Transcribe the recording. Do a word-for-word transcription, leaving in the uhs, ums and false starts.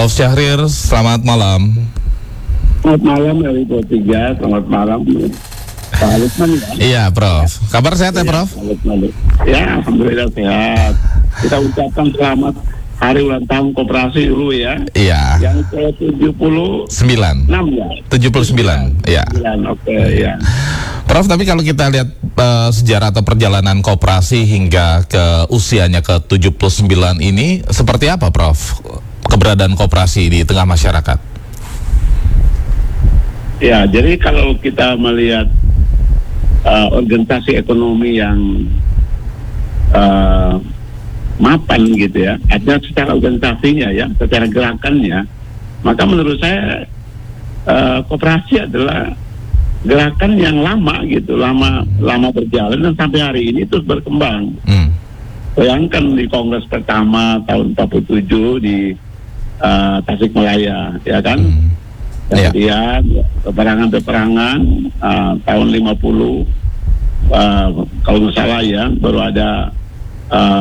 Prof Syahrir, selamat malam. Selamat malam dari dua puluh tiga, selamat malam Pak Lukman ya. Iya Prof, kabar sehat ya, ya Prof? Ya, Alhamdulillah sehat. Kita ucapkan selamat hari ulang tahun koperasi dulu ya. Iya. Yang ke tujuh puluh sembilan. enam ya. tujuh puluh sembilan, ya. Oke, okay, ya. Prof, tapi kalau kita lihat uh, sejarah atau perjalanan koperasi hingga ke usianya ke tujuh puluh sembilan ini, seperti apa Prof? Keberadaan koperasi di tengah masyarakat? Ya, jadi kalau kita melihat uh, organisasi ekonomi yang uh, mapan gitu ya, artinya secara organisasinya ya, secara gerakannya, maka menurut saya uh, koperasi adalah gerakan yang lama gitu, lama lama berjalan dan sampai hari ini terus berkembang. Hmm. Bayangkan di kongres pertama tahun empat puluh tujuh di uh, Tasikmalaya, ya kan? Hmm. Kemudian yeah. peperangan-peperangan uh, tahun lima puluh, uh, kalau nggak salah ya, baru ada uh,